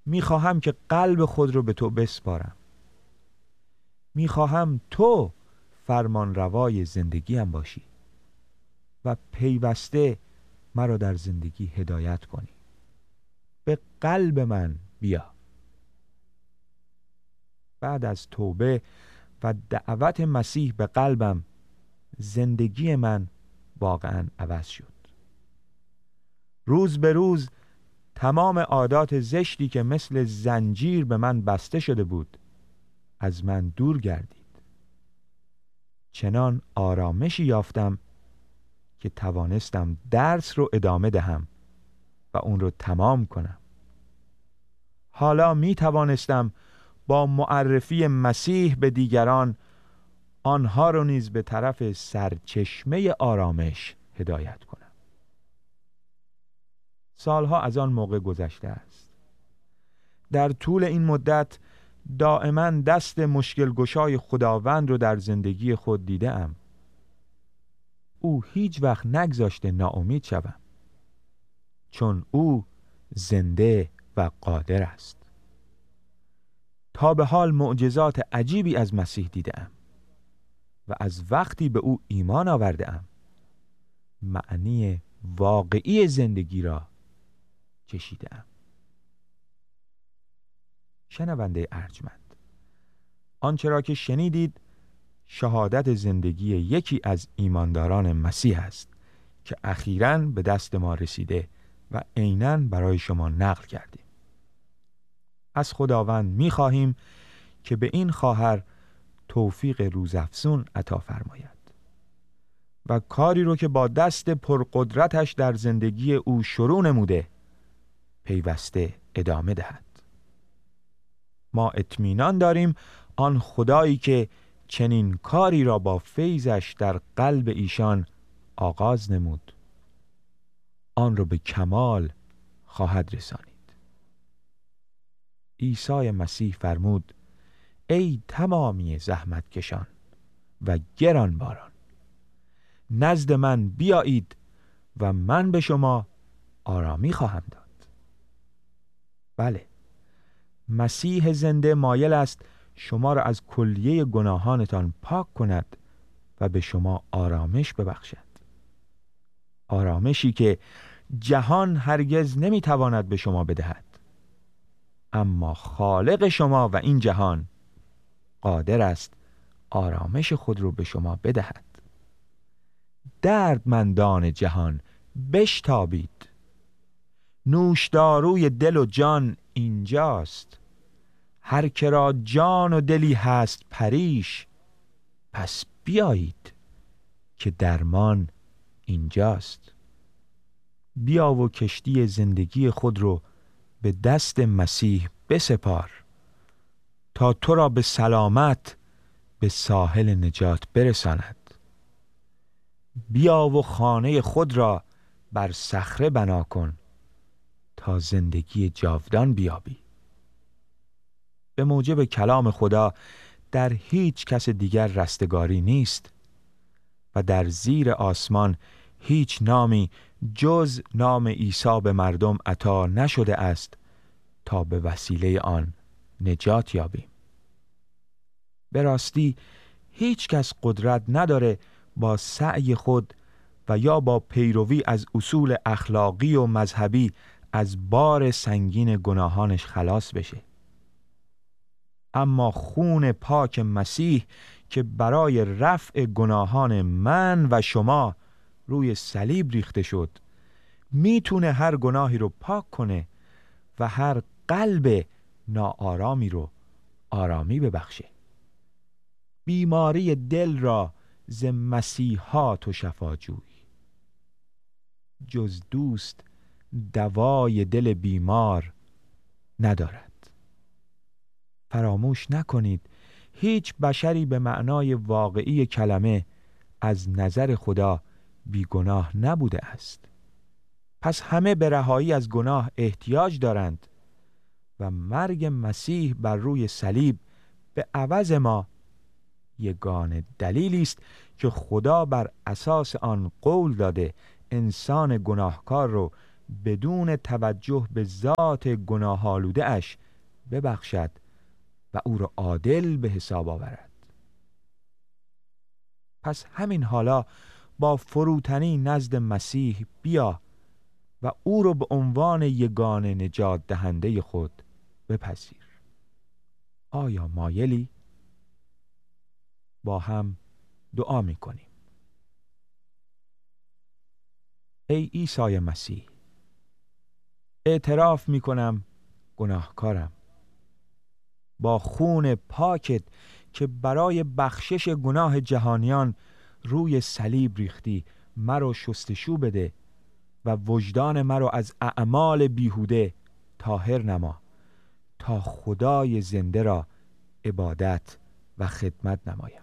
میخواهم که قلب خود رو به تو بسپارم. میخواهم تو فرمان روای زندگیم باشی و پیوسته مرا در زندگی هدایت کنی. به قلب من بیا. بعد از توبه و دعوت مسیح به قلبم، زندگی من واقعا عوض شد. روز به روز تمام عادات زشتی که مثل زنجیر به من بسته شده بود از من دور گردید. چنان آرامشی یافتم که توانستم درس رو ادامه دهم و اون رو تمام کنم. حالا می توانستم با معرفی مسیح به دیگران آنها رو نیز به طرف سرچشمه آرامش هدایت کنم. سالها از آن موقع گذشته است. در طول این مدت دائما دست مشکل گشای خداوند رو در زندگی خود دیدم. او هیچ وقت نگذاشته ناامید شوم، چون او زنده و قادر است. تا به حال معجزات عجیبی از مسیح دیدم و از وقتی به او ایمان آورده‌ام معنی واقعی زندگی را چشیده‌ام. شنونده ارجمند، آنچه را که شنیدید شهادت زندگی یکی از ایمانداران مسیح است که اخیراً به دست ما رسیده و عیناً برای شما نقل کردیم. از خداوند می‌خواهیم که به این خواهر توفیق روزافزون عطا فرماید و کاری رو که با دست پرقدرتش در زندگی او شروع نموده پیوسته ادامه دهد. ما اطمینان داریم آن خدایی که چنین کاری را با فیضش در قلب ایشان آغاز نمود آن را به کمال خواهد رسانید. عیسی مسیح فرمود: ای تمامی زحمت کشان و گرانباران، نزد من بیایید و من به شما آرامی خواهم داد. بله، مسیح زنده مایل است شما را از کلیه گناهانتان پاک کند و به شما آرامش ببخشد. آرامشی که جهان هرگز نمیتواند به شما بدهد، اما خالق شما و این جهان قادر است آرامش خود رو به شما بدهد. دردمندان جهان بشتابید، نوشداروی دل و جان اینجاست. هر که را جان و دلی هست پریش، پس بیایید که درمان اینجاست. بیا و کشتی زندگی خود رو به دست مسیح بسپار تا تو را به سلامت به ساحل نجات برساند. بیا و خانه خود را بر صخره بنا کن تا زندگی جاودان بیابی. به موجب کلام خدا در هیچ کس دیگر رستگاری نیست و در زیر آسمان هیچ نامی جز نام عیسی به مردم عطا نشده است تا به وسیله آن نجات یابیم. به راستی هیچ کس قدرت نداره با سعی خود و یا با پیروی از اصول اخلاقی و مذهبی از بار سنگین گناهانش خلاص بشه. اما خون پاک مسیح که برای رفع گناهان من و شما روی صلیب ریخته شد میتونه هر گناهی رو پاک کنه و هر قلب ناآرامی رو آرامی ببخشه. بیماری دل را ز مسیحا تو شفا جوی، جز دوست دوای دل بیمار ندارد. فراموش نکنید هیچ بشری به معنای واقعی کلمه از نظر خدا بیگناه نبوده است. پس همه به رهایی از گناه احتیاج دارند و مرگ مسیح بر روی صلیب به عوض ما یگانه دلیلی است که خدا بر اساس آن قول داده انسان گناهکار رو بدون توجه به ذات گناه‌آلوده اش ببخشد و او را عادل به حساب آورد. پس همین حالا با فروتنی نزد مسیح بیا و او را به عنوان یگانه نجات دهنده خود بپذیر. آیا مایلی؟ با هم دعا می‌کنیم. ای عیسی مسیح، اعتراف می‌کنم گناهکارم. با خون پاکت که برای بخشش گناه جهانیان روی صلیب ریختی مرا شستشو بده و وجدان مرا از اعمال بیهوده طاهر نما تا خدای زنده را عبادت و خدمت نمایم.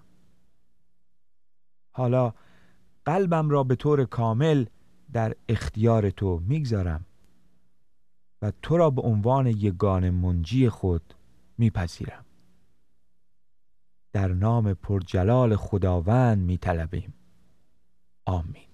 حالا قلبم را به طور کامل در اختیار تو میگذارم و تو را به عنوان یگانه منجی خود میپذیرم. در نام پرجلال خداوند میطلبیم. آمین.